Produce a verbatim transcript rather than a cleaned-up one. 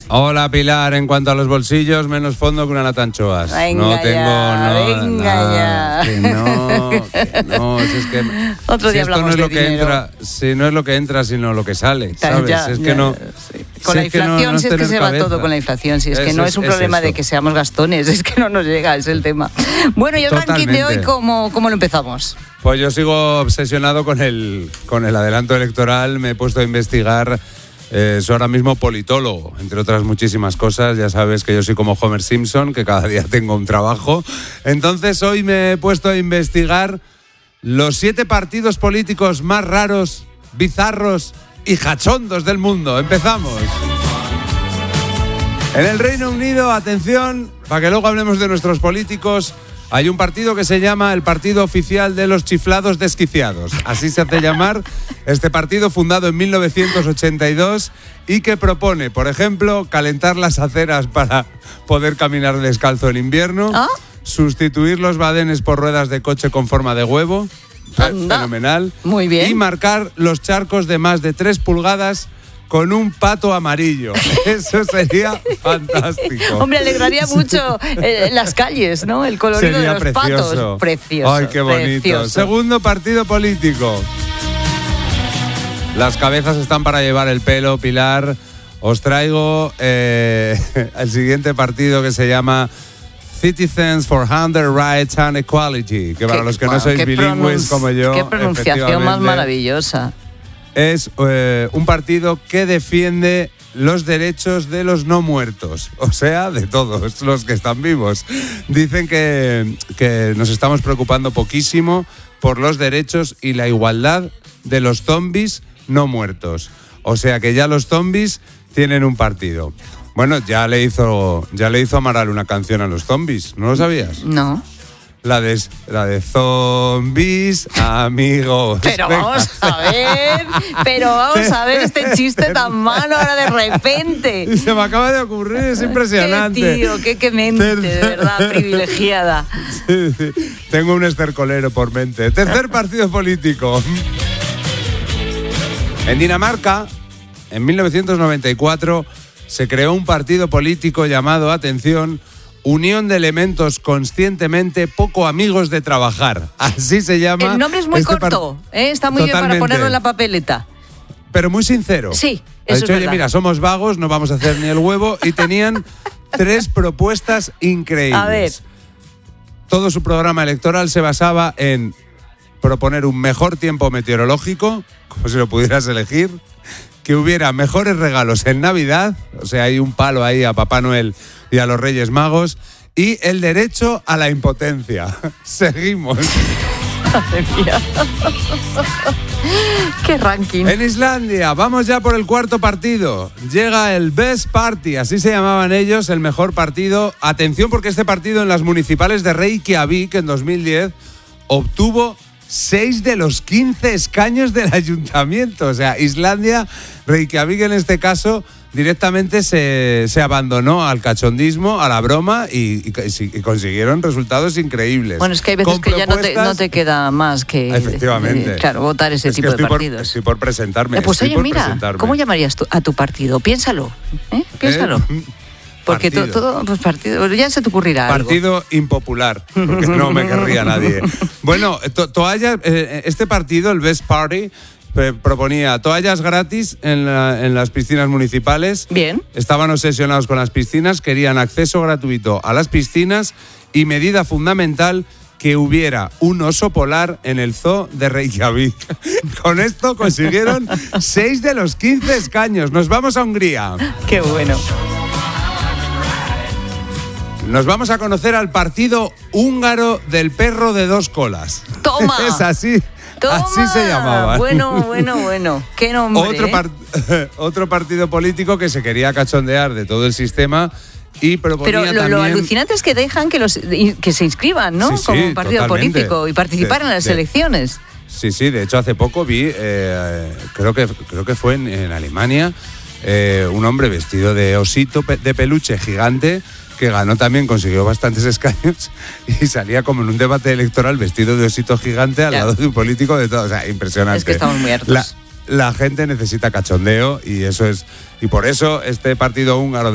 Hola Pilar, en cuanto a los bolsillos, menos fondo que una lata anchoas. Venga no tengo ya, no, venga no, ya. que no, que no, si es que Otro si día esto hablamos no es de lo que dinero. entra, si no es lo que entra, sino lo que sale, ¿sabes? Ya, es ya, que no. sí. Con si la es que no- inflación, no es si es que tener se va cabeza. todo con la inflación, si es que Eso no es- es un es problema eso. de que seamos gastones, es que no nos llega, es el tema. Bueno, y el ranking de hoy, Totalmente. ¿cómo, cómo lo empezamos? Pues yo sigo obsesionado con el, con el adelanto electoral, me he puesto a investigar. Eh, soy ahora mismo politólogo, entre otras muchísimas cosas. Ya sabes que yo soy como Homer Simpson, que cada día tengo un trabajo. Entonces hoy me he puesto a investigar los siete partidos políticos más raros, bizarros y cachondos del mundo. Empezamos. En el Reino Unido, atención, para que luego hablemos de nuestros políticos, hay un partido que se llama el Partido Oficial de los Chiflados Desquiciados. Así se hace llamar este partido, fundado en mil novecientos ochenta y dos y que propone, por ejemplo, calentar las aceras para poder caminar descalzo en invierno, ¿Ah? sustituir los badenes por ruedas de coche con forma de huevo, Anda. fenomenal, Muy bien. y marcar los charcos de más de tres pulgadas con un pato amarillo. Eso sería fantástico. Hombre, alegraría mucho eh, las calles, ¿no? El colorido Sería de los precioso. patos. Precioso. Ay, qué bonito. Precioso. Segundo partido político. Las cabezas están para llevar el pelo, Pilar. Os traigo eh, el siguiente partido que se llama Citizens for Human Rights and Equality, que para Qué- los que no wow, sois qué bilingües pronun- como yo, Qué pronunciación más efectivamente, maravillosa. es eh, un partido que defiende los derechos de los no muertos, o sea, de todos los que están vivos. Dicen que, que nos estamos preocupando poquísimo por los derechos y la igualdad de los zombies no muertos. O sea que ya los zombies tienen un partido. Bueno, ya le hizo, ya le hizo Amaral una canción a los zombies, ¿no lo sabías? No. La de, la de zombies, amigos. Pero Venga. vamos a ver, pero vamos a ver este chiste tan malo ahora de repente. Se me acaba de ocurrir, es impresionante. Qué tío, qué, qué mente, de verdad, privilegiada. Sí, sí. Tengo un estercolero por mente. Tercer partido político. En Dinamarca, en mil novecientos noventa y cuatro, se creó un partido político llamado, atención, Unión de Elementos Conscientemente Poco Amigos de Trabajar. Así se llama. El nombre es muy este par- corto, ¿eh? Está muy bien Totalmente. para ponerlo en la papeleta. Pero muy sincero. Sí, Ha eso dicho, es oye, verdad. mira, somos vagos, no vamos a hacer ni el huevo. Y tenían tres propuestas increíbles. A ver. Todo su programa electoral se basaba en proponer un mejor tiempo meteorológico, como si lo pudieras elegir, que hubiera mejores regalos en Navidad, o sea, hay un palo ahí a Papá Noel y a los Reyes Magos, y el derecho a la impotencia. Seguimos. Madre mía. Qué ranking. En Islandia, vamos ya por el cuarto partido. Llega el Best Party, así se llamaban ellos, el mejor partido. Atención, porque este partido en las municipales de Reykjavik en dos mil diez obtuvo seis de los quince escaños del ayuntamiento. O sea, Islandia, Reykjavik en este caso, directamente se, se abandonó al cachondismo, a la broma y, y, y consiguieron resultados increíbles. Bueno, es que hay veces Con que ya no te, propuestas- no te queda más que Efectivamente. eh, claro, votar ese Es que tipo de estoy por- partidos. estoy por presentarme. Eh, pues estoy oye, por mira, presentarme. ¿cómo llamarías tú a tu partido? Piénsalo, ¿eh? Piénsalo. ¿Eh? Porque to- Partido. todo, pues partido, ya se te ocurrirá algo. Partido impopular, porque no me querría nadie. Bueno, to- toallas, eh, este partido, el Best Party, eh, proponía toallas gratis en, la- en las piscinas municipales. Bien. Estaban obsesionados con las piscinas, querían acceso gratuito a las piscinas y medida fundamental, que hubiera un oso polar en el zoo de Reykjavik. Con esto consiguieron seis de los quince escaños. Nos vamos a Hungría. Qué bueno. Nos vamos a conocer al partido húngaro del perro de dos colas. ¡Toma! Es así, Toma. así se llamaba. Bueno, bueno, bueno. Qué nombre. Otro, ¿eh? par- otro partido político que se quería cachondear de todo el sistema y proponía Pero lo, también... lo alucinante es que dejan que, los, que se inscriban, ¿no? Sí, sí, Como un partido totalmente. político y participar De- en las de- elecciones. Sí, sí, de hecho hace poco vi, eh, creo, que, creo que fue en, en Alemania, eh, un hombre vestido de osito pe- de peluche gigante que ganó también, consiguió bastantes escaños y salía como en un debate electoral vestido de osito gigante al Ya. lado de un político de todo. O sea, impresionante. Es que estamos muy hartos. La, la gente necesita cachondeo y eso es y por eso este partido húngaro